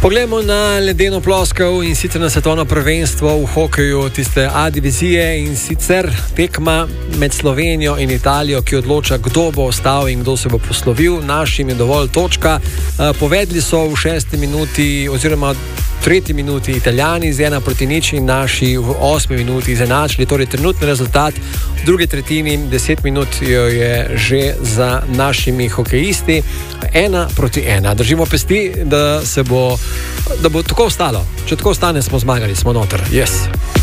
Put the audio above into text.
Poglejmo na ledeno ploskov in sicer na svetovno prvenstvo v hokeju tiste A divizije in sicer tekma med Slovenijo in Italijo, ki odloča, kdo bo ostal in kdo se bo poslovil. Našim je dovolj točka. Povedli so v 6. minuti oziroma 3. minuti Italijani z 1-0 in naši v 8. minuti izenačili. Torej trenutni rezultat v drugi tretjini 10 minut je že za našimi hokejisti 1-1. Držimo pesti, da bo tako ostalo. Če tako ostane, smo zmagali, smo noter. Yes.